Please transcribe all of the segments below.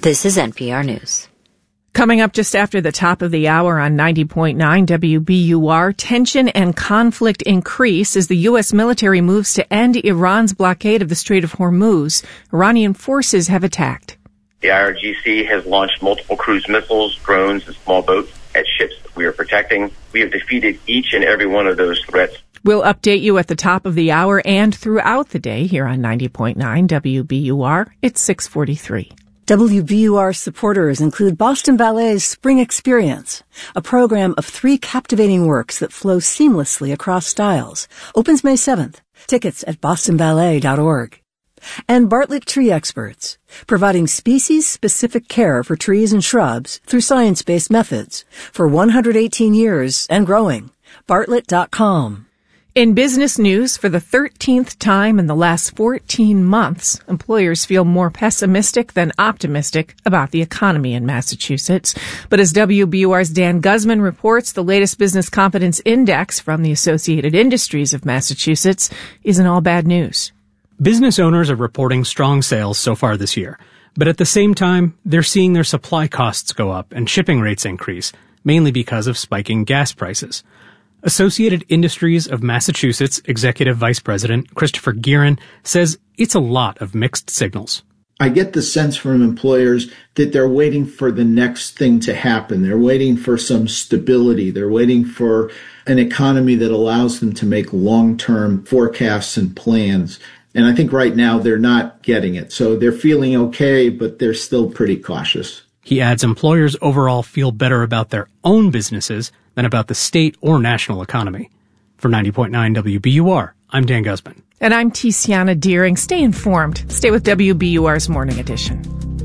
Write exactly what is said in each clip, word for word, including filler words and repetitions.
This is N P R News. Coming up just after the top of the hour on ninety point nine W B U R, tension and conflict increase as the U S military moves to end Iran's blockade of the Strait of Hormuz. Iranian forces have attacked. The I R G C has launched multiple cruise missiles, drones, and small boats at ships that we are protecting. We have defeated each and every one of those threats. We'll update you at the top of the hour and throughout the day here on ninety point nine W B U R. It's six forty-three. W B U R supporters include Boston Ballet's Spring Experience, a program of three captivating works that flow seamlessly across styles. Opens May seventh. Tickets at boston ballet dot org. And Bartlett Tree Experts, providing species-specific care for trees and shrubs through science-based methods for one hundred eighteen years and growing. bartlett dot com. In business news, for the thirteenth time in the last fourteen months, employers feel more pessimistic than optimistic about the economy in Massachusetts. But as W B U R's Dan Guzman reports, the latest Business Confidence Index from the Associated Industries of Massachusetts isn't all bad news. Business owners are reporting strong sales so far this year. But at the same time, they're seeing their supply costs go up and shipping rates increase, mainly because of spiking gas prices. Associated Industries of Massachusetts Executive Vice President Christopher Gearin says it's a lot of mixed signals. I get the sense from employers that they're waiting for the next thing to happen. They're waiting for some stability. They're waiting for an economy that allows them to make long-term forecasts and plans. And I think right now they're not getting it. So they're feeling okay, but they're still pretty cautious. He adds employers overall feel better about their own businesses than about the state or national economy. For ninety point nine W B U R, I'm Dan Guzman. And I'm Tiziana Deering. Stay informed. Stay with W B U R's Morning Edition.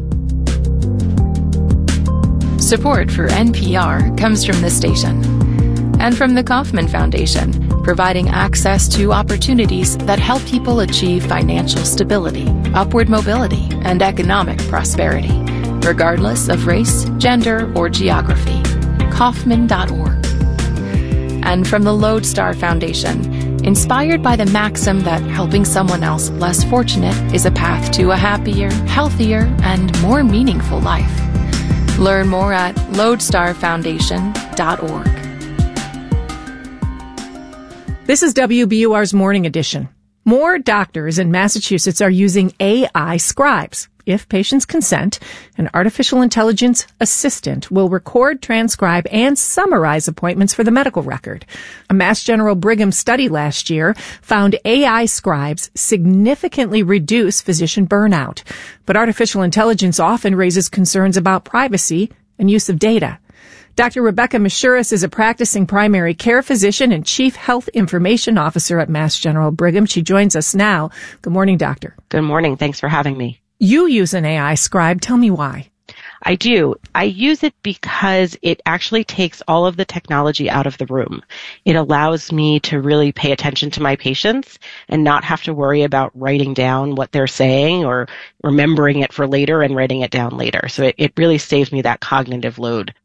Support for N P R comes from this station and from the Kauffman Foundation, providing access to opportunities that help people achieve financial stability, upward mobility, and economic prosperity, regardless of race, gender, or geography. Kauffman dot org. And from the Lodestar Foundation, inspired by the maxim that helping someone else less fortunate is a path to a happier, healthier, and more meaningful life. Learn more at lodestar foundation dot org. This is W B U R's Morning Edition. More doctors in Massachusetts are using A I scribes. If patients consent, an artificial intelligence assistant will record, transcribe, and summarize appointments for the medical record. A Mass General Brigham study last year found A I scribes significantly reduce physician burnout. But artificial intelligence often raises concerns about privacy and use of data. Doctor Rebecca Mashuris is a practicing primary care physician and chief health information officer at Mass General Brigham. She joins us now. Good morning, doctor. Good morning. Thanks for having me. You use an A I scribe. Tell me why. I do. I use it because it actually takes all of the technology out of the room. It allows me to really pay attention to my patients and not have to worry about writing down what they're saying or remembering it for later and writing it down later. So it, it really saves me that cognitive load.